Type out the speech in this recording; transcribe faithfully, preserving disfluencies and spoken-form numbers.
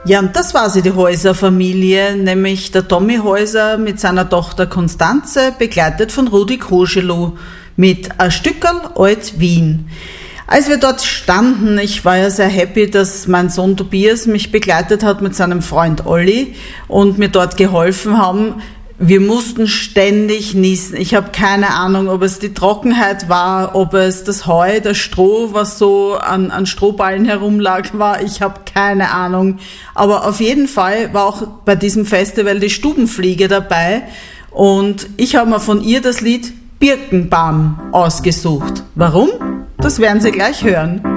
Ja, und das war sie, die Häuser-Familie, nämlich der Tommy Häuser mit seiner Tochter Konstanze, begleitet von Rudi Koschelow mit A Stückerl Alt Wien. Als wir dort standen, ich war ja sehr happy, dass mein Sohn Tobias mich begleitet hat mit seinem Freund Olli und mir dort geholfen haben. Wir mussten ständig niesen. Ich habe keine Ahnung, ob es die Trockenheit war, ob es das Heu, das Stroh, was so an, an Strohballen herumlag, war. Ich habe keine Ahnung. Aber auf jeden Fall war auch bei diesem Festival die Stubenfliege dabei. Und ich habe mir von ihr das Lied Birkenbaum ausgesucht. Warum? Das werden Sie gleich hören.